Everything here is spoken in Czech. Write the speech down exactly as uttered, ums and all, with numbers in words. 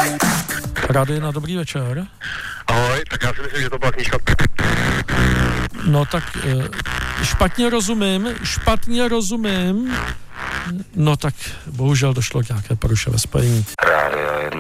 Rádio na dobrý večer. Ahoj, tak já si myslím, že to byla knížka. No tak špatně rozumím, špatně rozumím. No tak bohužel došlo k nějaké poruše ve spojení. Rádio jedna.